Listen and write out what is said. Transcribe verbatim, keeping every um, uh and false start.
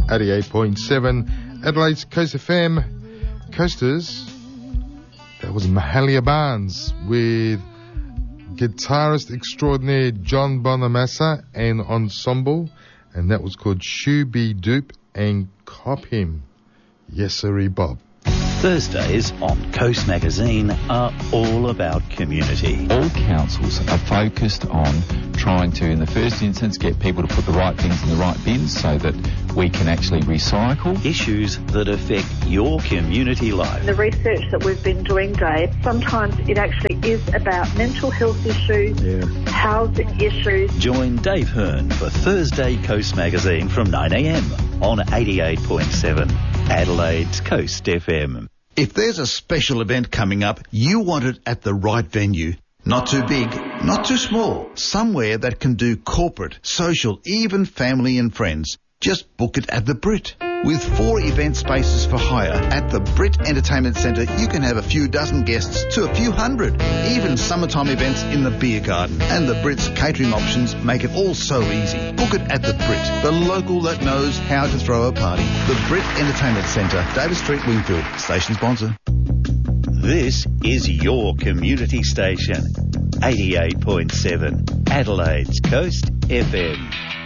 eighty-eight point seven Adelaide's Coast F M. Coasters, that was Mahalia Barnes with guitarist extraordinaire John Bonamassa and ensemble, and that was called Shooby Doop and Cop Him. Yes, sirree, Bob. Thursdays on Coast Magazine are all about community. All councils are focused on trying to, in the first instance, get people to put the right things in the right bins so that we can actually recycle. Issues that affect your community life. The research that we've been doing, Dave, sometimes it actually is about mental health issues, yeah. housing issues. Join Dave Hearn for Thursday Coast Magazine from nine a m on eighty-eight point seven Adelaide's Coast F M. If there's a special event coming up, you want it at the right venue. Not too big, not too small. Somewhere that can do corporate, social, even family and friends. Just book it at the Brit. With four event spaces for hire at the Brit Entertainment Centre, you can have a few dozen guests to a few hundred. Even summertime events in the beer garden. And the Brit's catering options make it all so easy. Book it at the Brit, the local that knows how to throw a party. The Brit Entertainment Centre, Davis Street, Wingfield. Station sponsor. This is your community station. eighty-eight point seven Adelaide's Coast F M.